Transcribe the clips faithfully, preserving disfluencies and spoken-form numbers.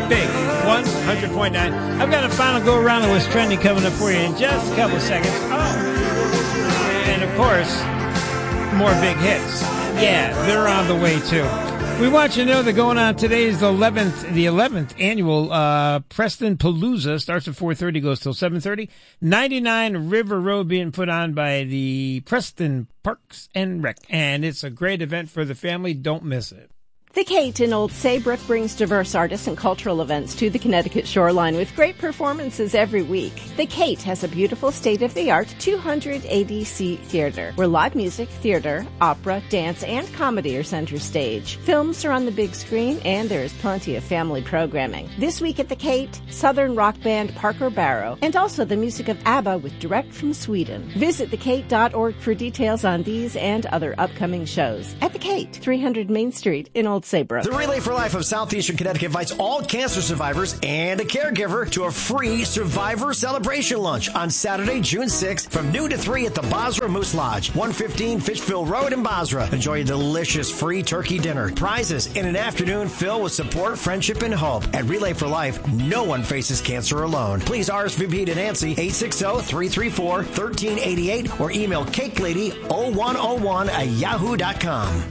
Big one hundred point nine. I've got a final go around of what's trending coming up for you in just a couple of seconds. Oh, and of course, more big hits. Yeah, they're on the way too. We want you to know that going on today is the eleventh, the eleventh annual uh, Preston Palooza. Starts at four thirty, goes till seven thirty. ninety-nine River Road being put on by the Preston Parks and Rec, and it's a great event for the family. Don't miss it. The Kate in Old Saybrook brings diverse artists and cultural events to the Connecticut shoreline with great performances every week. The Kate has a beautiful state-of-the-art two hundred eighty seat theater where live music, theater, opera, dance, and comedy are center stage. Films are on the big screen, and there is plenty of family programming. This week at the Kate, Southern rock band Parker Barrow, and also the music of ABBA with Direct from Sweden. Visit the kate dot org for details on these and other upcoming shows. At the Kate, three hundred Main Street in Old Saybrook. The Relay for Life of Southeastern Connecticut invites all cancer survivors and a caregiver to a free survivor celebration lunch on Saturday, June sixth from noon to three at the Basra Moose Lodge, one fifteen Fitchville Road in Basra. Enjoy a delicious free turkey dinner, prizes, and an afternoon filled with support, friendship, and hope. At Relay for Life, no one faces cancer alone. Please R S V P to Nancy, eight six zero, three three four, one three eight eight, or email cakelady oh one oh one at yahoo dot com.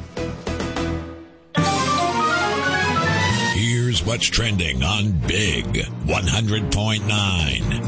Here's what's trending on Big one hundred point nine.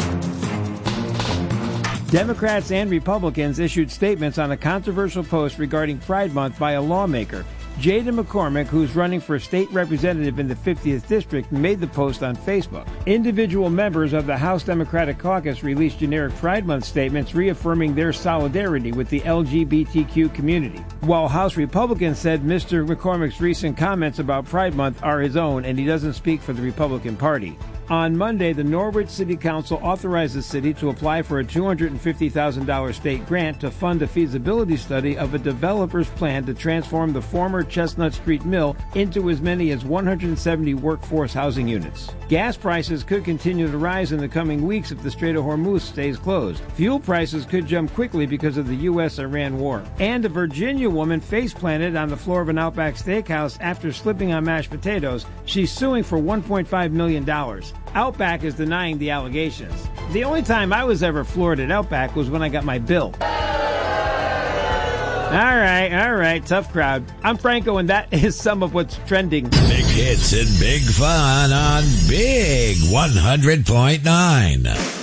Democrats and Republicans issued statements on a controversial post regarding Pride Month by a lawmaker. Jada McCormick, who's running for state representative in the fiftieth District, made the post on Facebook. Individual members of the House Democratic Caucus released generic Pride Month statements reaffirming their solidarity with the L G B T Q community, while House Republicans said Mister McCormick's recent comments about Pride Month are his own and he doesn't speak for the Republican Party. On Monday, the Norwich City Council authorized the city to apply for a two hundred fifty thousand dollars state grant to fund a feasibility study of a developer's plan to transform the former Chestnut Street Mill into as many as one hundred seventy workforce housing units. Gas prices could continue to rise in the coming weeks if the Strait of Hormuz stays closed. Fuel prices could jump quickly because of the U S Iran war. And a Virginia woman face-planted on the floor of an Outback Steakhouse after slipping on mashed potatoes. She's suing for one point five million dollars. Outback is denying the allegations. The only time I was ever floored at Outback was when I got my bill. All right, all right, tough crowd. I'm Franco, and that is some of what's trending. Big hits and big fun on Big one hundred point nine.